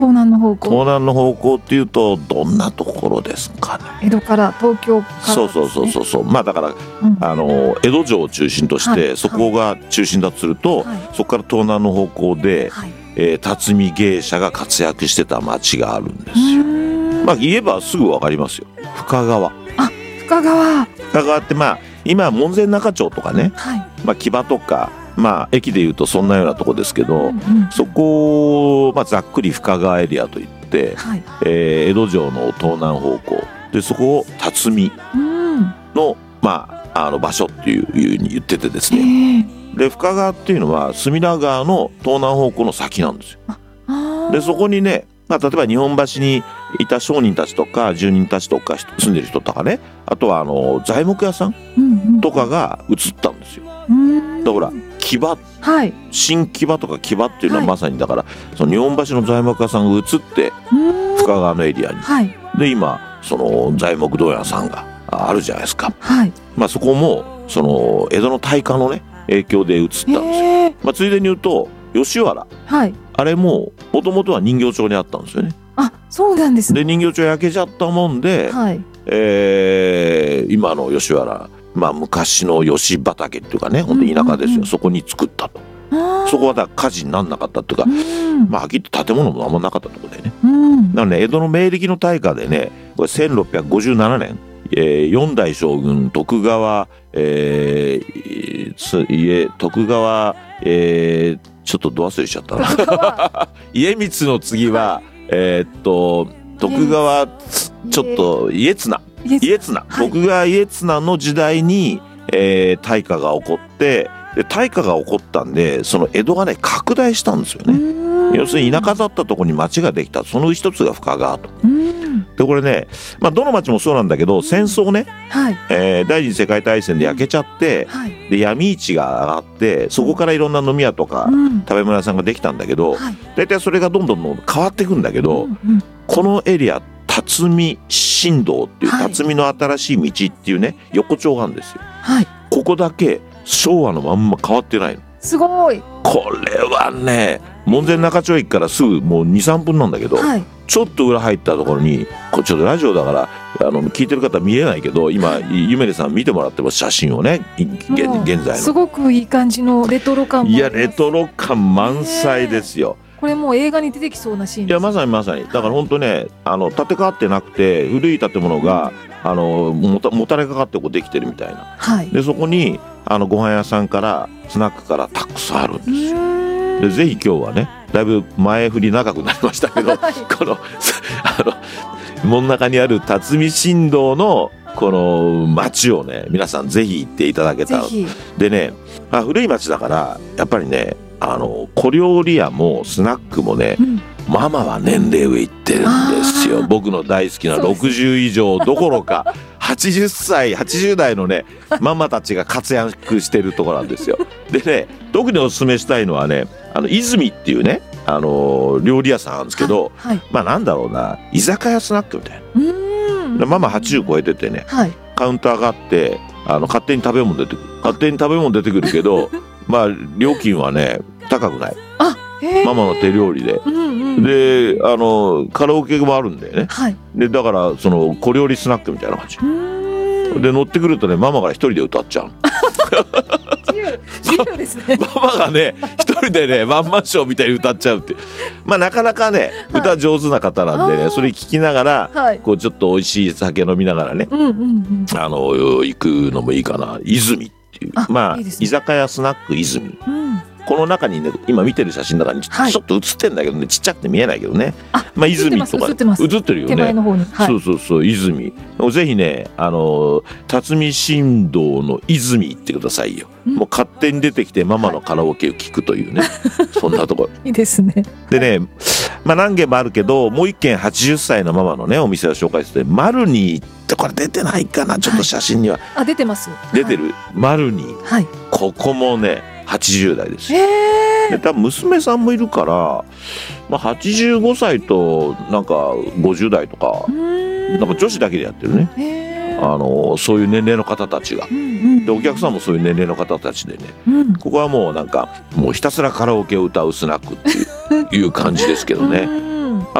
東南の方向。 東南の方向っていうとどんなところですかね。 江戸から東京からですね。 そうまあだから、 うん、 江戸城を中心として、 はい、 そこが中心だとすると、 はい、 そこから東南の方向で、 はい、 辰巳芸者が活躍してた町があるんですよ。まあ言えばすぐわかりますよ。深川。 深川。 深川ってまあ今門前仲町とかね、 はい、 まあ木場とか、まあ駅でいうとそんなようなとこですけど、 うんうん、 そこを、まあ、ざっくり深川エリアといって、 はい、 江戸城の東南方向で、そこを辰巳の、まあ、場所っていうふうに言っててですね、で深川っていうのは隅田川の東南方向の先なんですよ。でそこにね、まあ、例えば日本橋にいた商人たちとか住人たちとか住んでる人とかね、あとは材木屋さんとかが移ったんですよ。だから木場、はい、新木場とか木場っていうのはまさにだから、はい、その日本橋の材木屋さんが移って深川のエリアに、はい、で今その材木問屋さんがあるじゃないですか、はい、まあ、そこもその江戸の大火のね影響で移ったんですよ。まあ、ついでに言うと吉原、はい、あれももともとは人形町にあったんですよね。 あ、そうなんですね。 で人形町焼けちゃったもんで、はい、今の吉原、まあ、昔の吉畑っていうかね、本当に田舎ですよ、そこに作ったと。そこはだから火事にならなかったっていうか、まあはっきりと建物もあんまなかったところでね、なので、ね、江戸の明暦の大火でね、これ1657年、4代将軍徳川、徳川、ちょっとど忘れしちゃったな家光の次は徳川ちょっと家綱、はい、徳川家綱の時代に、大火が起こって、で大火が起こったんで、その江戸がね拡大したんですよね。要するに田舎だったところに町ができた、その一つが深川と。でこれね、まあ、どの町もそうなんだけど、戦争ね、はい、第二次世界大戦で焼けちゃって、はい、で闇市が上がって、そこからいろんな飲み屋とか、食べ物屋さんができたんだけど、大体それがどんどん変わっていくんだけど、このエリア辰巳新道っていう、辰巳の新しい道っていうね横丁があるんですよ、はい、ここだけ昭和のまんま変わってないの。すごい。これはね、門前仲町駅からすぐもう 2,3 分なんだけど、はい、ちょっと裏入ったところに、これちょっとラジオだから聞いてる方見えないけど、今ゆめれさん見てもらってます、写真をね、現在のすごくいい感じのレトロ感も。 いやレトロ感満載ですよ。 これもう映画に出てきそうなシーンです。 いやまさにまさに、だから本当ね、建て替わってなくて古い建物が、もたれかかってこうできてるみたいな、はい、でそこにご飯屋さんからスナックからたくさんあるんですよ。でぜひ今日はね、だいぶ前振り長くなりましたけど、この真ん中にある辰巳新道のこの町をね、皆さんぜひ行っていただけたら。でね、古い町だからやっぱりね、小料理屋もスナックもね、ママは年齢上いってるんですよ。僕の大好きな60以上どころか80歳80代のねママたちが活躍してるところなんですよ。でね、特におすすめしたいのはね、泉っていうね、料理屋さんあるんですけど、はいはい、まあなんだろうな、居酒屋スナックみたいな。ママ80超えててね、はい、カウンターがあって、勝手に食べ物出てくるけどまあ料金はね高くない。ママの手料理で、でカラオケもあるんだよね、はい、でだからその小料理スナックみたいな感じで、乗ってくるとね、ママが一人で歌っちゃう自由ですね。ママがね一人でねワンマンショーみたいに歌っちゃうって、まあなかなかね、歌上手な方なんでね、それ聞きながら、はい、こうちょっと美味しい酒飲みながらね、行くのもいいかな。泉っていう、まあいいですね、居酒屋スナック泉、この中にね、今見てる写真の中にちょっと写ってんだけどね、ちっちゃくて見えないけどね、まあ泉とか写ってるよね、手前の方に、はい、そう泉、ぜひね、辰巳新道の泉行ってくださいよ。もう勝手に出てきてママのカラオケを聞くというね、そんなところいいですね。でね、まあ何軒もあるけど、もう一軒80歳のママのねお店を紹介して、マルニーってこれ出てないかな、ちょっと写真には、 出てます、 出てる、マルニー、はい、ここもね80代ですよ。で多分娘さんもいるから、まあ、85歳となんか50代とか、なんか女子だけでやってるね。 そういう年齢の方たちが、でお客さんもそういう年齢の方たちでね、ここはもうなんかもうひたすらカラオケを歌うスナックっていう感じですけどね。